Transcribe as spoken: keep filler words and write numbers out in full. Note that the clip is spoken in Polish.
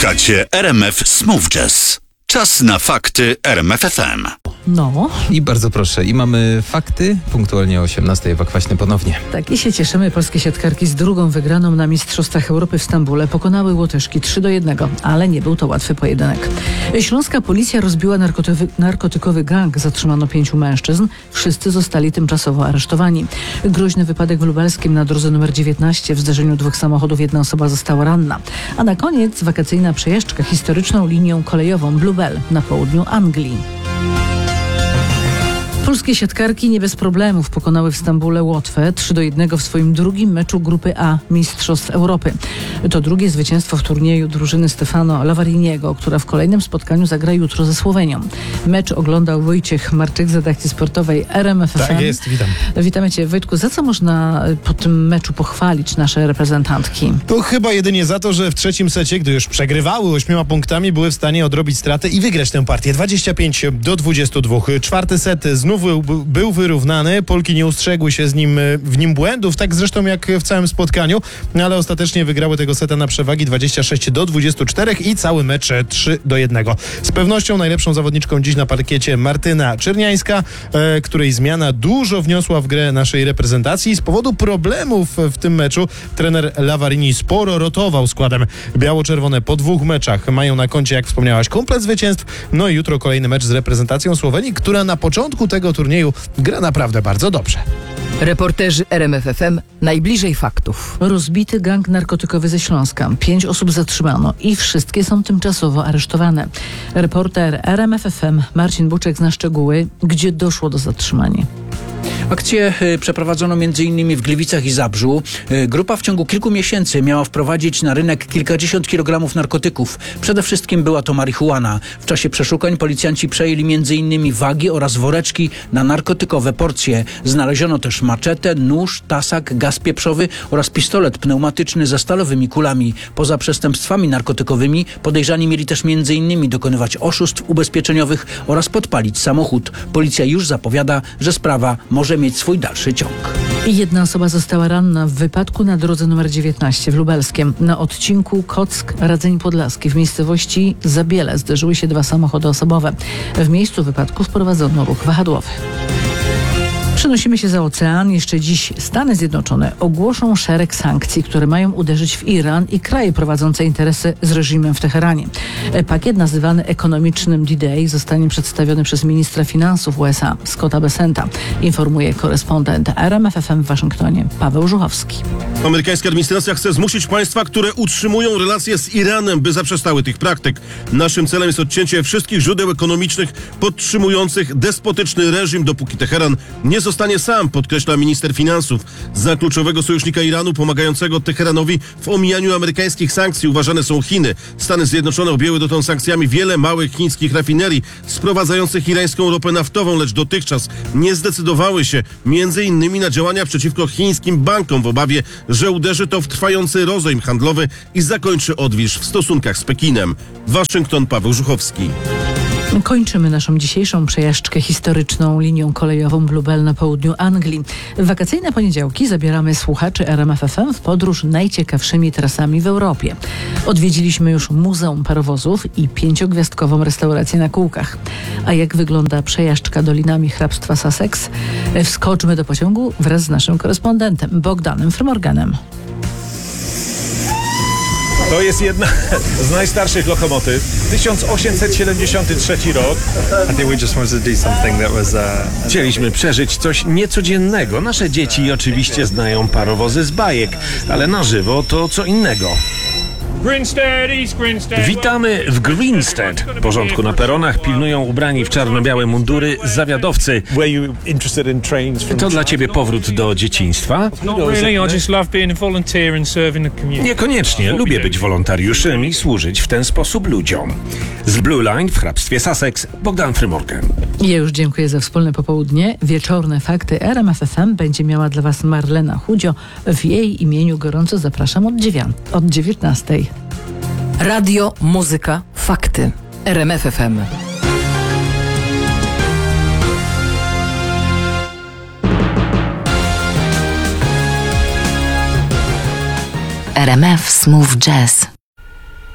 Słuchacie R M F Smooth Jazz. Czas na fakty R M F F M. No. I bardzo proszę, i mamy fakty punktualnie o osiemnastej, Wakwaśny ponownie. Tak, i się cieszymy. Polskie siatkarki z drugą wygraną na Mistrzostwach Europy w Stambule pokonały Łotyszki trzy do jednego, ale nie był to łatwy pojedynek. Śląska policja rozbiła narkotywy, narkotykowy gang, zatrzymano pięciu mężczyzn. Wszyscy zostali tymczasowo aresztowani. Groźny wypadek w Lubelskim na drodze numer dziewiętnaście. W zderzeniu dwóch samochodów jedna osoba została ranna. A na koniec wakacyjna przejażdżka historyczną linią kolejową Bluebell na południu Anglii. Polskie siatkarki nie bez problemów pokonały w Stambule Łotwę trzy do jednego w swoim drugim meczu grupy A Mistrzostw Europy. To drugie zwycięstwo w turnieju drużyny Stefano Lavariniego, która w kolejnym spotkaniu zagra jutro ze Słowenią. Mecz oglądał Wojciech Marczyk z redakcji sportowej R M F F M. Tak jest, witam. Witamy Cię, Wojtku. Za co można po tym meczu pochwalić nasze reprezentantki? To chyba jedynie za to, że w trzecim secie, gdy już przegrywały ośmioma punktami, były w stanie odrobić stratę i wygrać tę partię dwadzieścia pięć do dwudziestu dwóch. Czwarty set znów był, był wyrównany. Polki nie ustrzegły się z nim, w nim błędów, tak zresztą jak w całym spotkaniu, ale ostatecznie wygrały tego seta na przewagi dwadzieścia sześć do dwudziestu czterech i cały mecz trzy do jednego. Z pewnością najlepszą zawodniczką dziś na parkiecie Martyna Czerniańska, e, której zmiana dużo wniosła w grę naszej reprezentacji. Z powodu problemów w tym meczu trener Lavarini sporo rotował składem. Biało-czerwone po dwóch meczach mają na koncie, jak wspomniałaś, komplet zwycięstw. No i jutro kolejny mecz z reprezentacją Słowenii, która na początku tego turnieju gra naprawdę bardzo dobrze. Reporterzy R M F F M najbliżej faktów. Rozbity gang narkotykowy ze Śląska. Pięć osób zatrzymano i wszystkie są tymczasowo aresztowane. Reporter R M F F M Marcin Buczek zna szczegóły, gdzie doszło do zatrzymania. Akcję przeprowadzono między innymi w Gliwicach i Zabrzu. Grupa w ciągu kilku miesięcy miała wprowadzić na rynek kilkadziesiąt kilogramów narkotyków. Przede wszystkim była to marihuana. W czasie przeszukań policjanci przejęli między innymi wagi oraz woreczki na narkotykowe porcje. Znaleziono też maczetę, nóż, tasak, gaz pieprzowy oraz pistolet pneumatyczny ze stalowymi kulami. Poza przestępstwami narkotykowymi podejrzani mieli też między innymi dokonywać oszustw ubezpieczeniowych oraz podpalić samochód. Policja już zapowiada, że sprawa może mieć swój dalszy ciąg. I jedna osoba została ranna w wypadku na drodze numer dziewiętnaście w Lubelskiem. Na odcinku Kock-Radzeń Podlaski w miejscowości Zabiele zderzyły się dwa samochody osobowe. W miejscu wypadku wprowadzono ruch wahadłowy. Przenosimy się za ocean. Jeszcze dziś Stany Zjednoczone ogłoszą szereg sankcji, które mają uderzyć w Iran i kraje prowadzące interesy z reżimem w Teheranie. Pakiet nazywany ekonomicznym D-Day zostanie przedstawiony przez ministra finansów U S A Scotta Bessenta, informuje korespondent R M F F M w Waszyngtonie Paweł Żuchowski. Amerykańska administracja chce zmusić państwa, które utrzymują relacje z Iranem, by zaprzestały tych praktyk. Naszym celem jest odcięcie wszystkich źródeł ekonomicznych podtrzymujących despotyczny reżim, dopóki Teheran nie zostanie sam, podkreśla minister finansów. Za kluczowego sojusznika Iranu pomagającego Teheranowi w omijaniu amerykańskich sankcji uważane są Chiny. Stany Zjednoczone objęły dotąd sankcjami wiele małych chińskich rafinerii sprowadzających irańską ropę naftową, lecz dotychczas nie zdecydowały się między innymi na działania przeciwko chińskim bankom w obawie, że uderzy to w trwający rozejm handlowy i zakończy odwilż w stosunkach z Pekinem. Waszyngton, Paweł Żuchowski. Kończymy naszą dzisiejszą przejażdżkę historyczną linią kolejową Bluebell na południu Anglii. W wakacyjne poniedziałki zabieramy słuchaczy R M F F M w podróż najciekawszymi trasami w Europie. Odwiedziliśmy już Muzeum Parowozów i pięciogwiazdkową restaurację na kółkach. A jak wygląda przejażdżka dolinami hrabstwa Sussex? Wskoczmy do pociągu wraz z naszym korespondentem Bogdanem Frymorganem. To jest jedna z najstarszych lokomotyw. tysiąc osiemset siedemdziesiąty trzeci rok. Chcieliśmy przeżyć coś niecodziennego. Nasze dzieci oczywiście znają parowozy z bajek, ale na żywo to co innego. Witamy w Grinstead. Porządku na peronach pilnują ubrani w czarno-białe mundury zawiadowcy. To dla ciebie powrót do dzieciństwa? Niekoniecznie. Lubię być wolontariuszem i służyć w ten sposób ludziom. Z Blue Line w hrabstwie Sussex, Bogdan Frymorgan. Ja już dziękuję za wspólne popołudnie. Wieczorne fakty R M F F M będzie miała dla Was Marlena Chudzio. W jej imieniu gorąco zapraszam od, dziewię- od dziewiętnastej. Radio, muzyka, fakty. R M F F M. R M F Smooth Jazz.